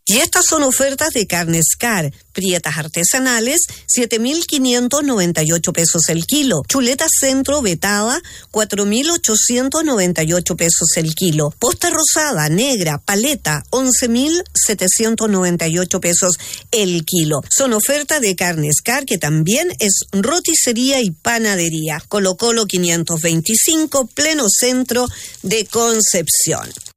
Y estas son ofertas de Carnes Car. Prietas artesanales, 7.598 pesos el kilo. Chuleta centro vetada, 4.898 pesos el kilo. Posta rosada, negra, paleta, 11.798 pesos el kilo. Son ofertas de Carnes Car, que también es roticería y panadería. Colo Colo 525, pleno centro de Concepción.